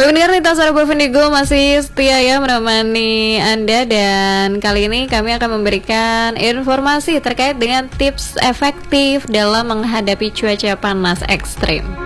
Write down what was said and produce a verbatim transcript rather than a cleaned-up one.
Pendengar Nita Sarabo Vendigo masih setia ya menemani Anda, dan kali ini kami akan memberikan informasi terkait dengan tips efektif dalam menghadapi cuaca panas ekstrim.